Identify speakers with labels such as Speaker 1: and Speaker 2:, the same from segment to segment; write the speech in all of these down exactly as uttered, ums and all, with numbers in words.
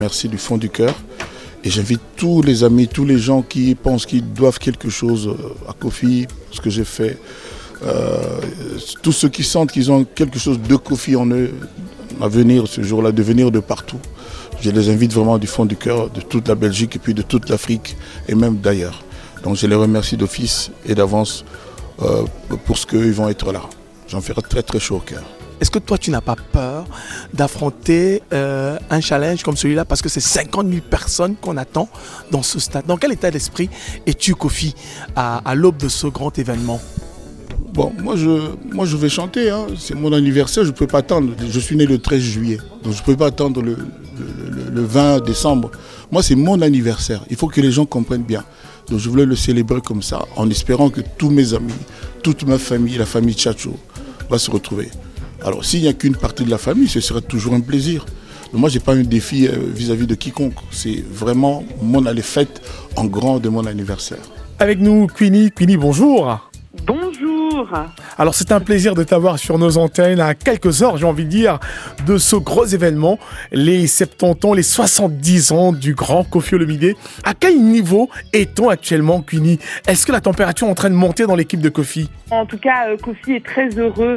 Speaker 1: Merci du fond du cœur. Et j'invite tous les amis, tous les gens qui pensent qu'ils doivent quelque chose à Kofi, ce que j'ai fait. Euh, tous ceux qui sentent qu'ils ont quelque chose de Kofi en eux, à venir ce jour-là, de venir de partout. Je les invite vraiment du fond du cœur, de toute la Belgique et puis de toute l'Afrique et même d'ailleurs. Donc je les remercie d'office et d'avance euh, pour ce qu'ils vont être là. J'en ferai très très chaud au cœur.
Speaker 2: Est-ce que toi, tu n'as pas peur d'affronter euh, un challenge comme celui-là parce que c'est cinquante mille personnes qu'on attend dans ce stade? Dans quel état d'esprit es-tu, Kofi, à, à l'aube de ce grand événement?
Speaker 1: Bon, moi je, moi je vais chanter, hein. C'est mon anniversaire, je ne peux pas attendre. Je suis né le treize juillet, donc je ne peux pas attendre le, le, le, le vingt décembre. Moi c'est mon anniversaire, il faut que les gens comprennent bien. Donc je voulais le célébrer comme ça, en espérant que tous mes amis, toute ma famille, la famille Tchatcho, va se retrouver. Alors s'il n'y a qu'une partie de la famille, ce serait toujours un plaisir. Mais moi je n'ai pas un défi vis-à-vis de quiconque, c'est vraiment mon fête en grand de mon anniversaire.
Speaker 3: Avec nous Queenie, Queenie bonjour.
Speaker 4: Bonjour.
Speaker 3: Alors c'est un plaisir de t'avoir sur nos antennes à quelques heures, j'ai envie de dire, de ce gros événement, les soixante-dix ans, les soixante-dix ans du grand Kofi Olomide. À quel niveau est-on actuellement, Queenie? Est-ce que la température est en train de monter dans l'équipe de Kofi?
Speaker 4: En tout cas, euh, Kofi est très heureux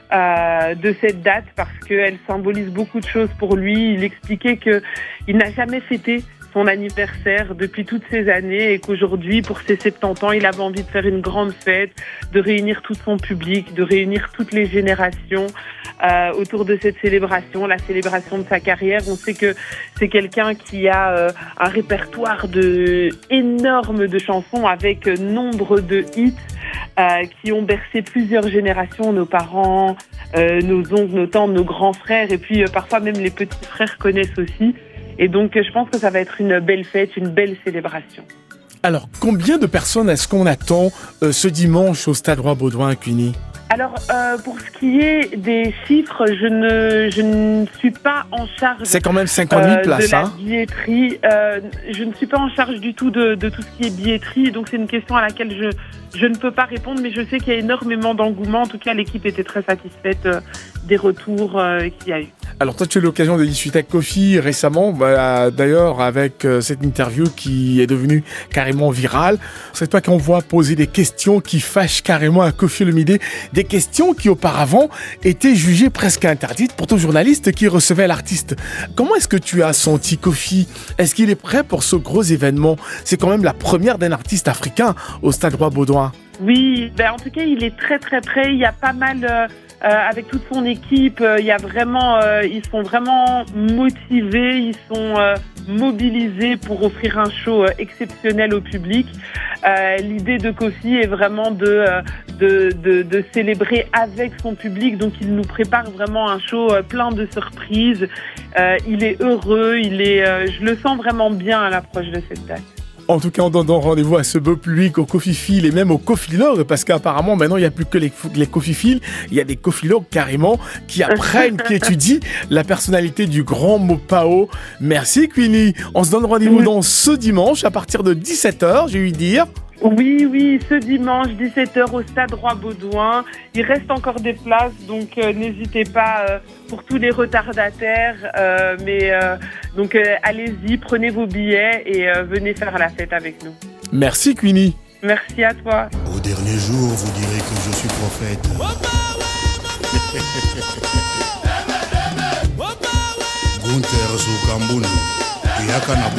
Speaker 4: euh, de cette date parce qu'elle symbolise beaucoup de choses pour lui. Il expliquait qu'il n'a jamais fêté son anniversaire depuis toutes ces années et qu'aujourd'hui, pour ses soixante-dix ans, il avait envie de faire une grande fête, de réunir tout son public, de réunir toutes les générations euh, autour de cette célébration, la célébration de sa carrière. On sait que c'est quelqu'un qui a euh, un répertoire de, énorme de chansons avec euh, nombre de hits euh, qui ont bercé plusieurs générations, nos parents, euh, nos oncles, nos tantes, nos grands frères et puis euh, parfois même les petits frères connaissent aussi. Et donc, je pense que ça va être une belle fête, une belle célébration.
Speaker 3: Alors, combien de personnes est-ce qu'on attend euh, ce dimanche au Stade Roi-Baudouin à Queenie?
Speaker 4: Alors, euh, pour ce qui est des chiffres, je ne, je ne suis pas en charge.
Speaker 3: C'est quand même cinquante mille
Speaker 4: euh,
Speaker 3: places,
Speaker 4: de la
Speaker 3: hein?
Speaker 4: billetterie. Euh, je ne suis pas en charge du tout de, de tout ce qui est billetterie. Donc, c'est une question à laquelle je, je ne peux pas répondre. Mais je sais qu'il y a énormément d'engouement. En tout cas, l'équipe était très satisfaite euh, des retours euh, qu'il y a eu.
Speaker 3: Alors toi, tu as eu l'occasion de discuter avec Kofi récemment, bah, d'ailleurs avec euh, cette interview qui est devenue carrément virale. C'est toi qu'on voit poser des questions qui fâchent carrément à Kofi Olomide, des questions qui auparavant étaient jugées presque interdites pour tout journaliste qui recevait l'artiste. Comment est-ce que tu as senti Kofi? Est-ce qu'il est prêt pour ce gros événement? C'est quand même la première d'un artiste africain au Stade Roi-Baudouin.
Speaker 4: Oui, ben en tout cas, il est très très prêt. Il y a pas mal... Euh... Euh, avec toute son équipe, euh, il y a vraiment, euh, ils sont vraiment motivés, ils sont euh, mobilisés pour offrir un show euh, exceptionnel au public. Euh, l'idée de Kofi est vraiment de, euh, de, de, de célébrer avec son public, donc il nous prépare vraiment un show euh, plein de surprises. Euh, il est heureux, il est, euh, je le sens vraiment bien à l'approche de cette date.
Speaker 3: En tout cas, en donnant rendez-vous à ce beau public, aux Kofifils et même aux Kofilogues, parce qu'apparemment, maintenant, il n'y a plus que les, les Kofifils, il y a des Kofilogues carrément qui apprennent, qui étudient la personnalité du grand Mopao. Merci, Queenie. On se donne rendez-vous dans ce dimanche à partir de dix-sept heures, j'ai eu dire.
Speaker 4: Oui, oui, ce dimanche, dix-sept heures au Stade Roi-Baudouin. Il reste encore des places, donc euh, n'hésitez pas euh, pour tous les retardataires. Euh, mais euh, donc euh, allez-y, prenez vos billets et euh, venez faire la fête avec nous.
Speaker 3: Merci, Queenie.
Speaker 4: Merci à toi.
Speaker 5: Au dernier jour, vous direz que je suis prophète. Gunther Zukambuni.